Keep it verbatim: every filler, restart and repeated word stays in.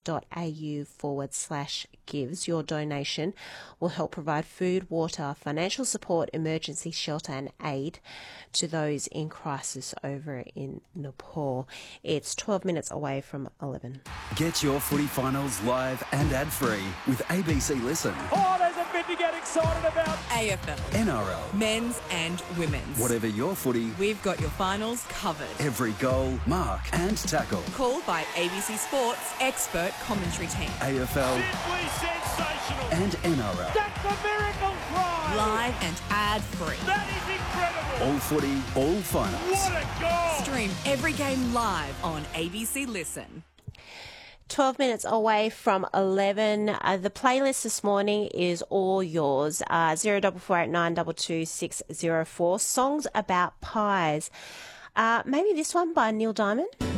au forward slash gives. Your donation will help provide food, water, financial support, emergency shelter and aid to those in crisis over in Nepal. It's twelve minutes away from eleven. Get your footy finals live and ad-free with A B C Listen. Oh, there's a bit to get excited about. A F L, N R L, men's and women's. whatever your footy, We've got your finals covered. every goal, mark and tackle. Called by A B C Sports expert commentary team. A F L Simply sensational. and N R L. That's a miracle try. Live and ad-free. That is incredible. All footy, all finals. What a goal. Stream every game live on A B C Listen. twelve minutes away from eleven. Uh, the playlist this morning is all yours. Uh, zero double four eight nine double two six zero four. Songs about pies. Uh, maybe this one by Neil Diamond.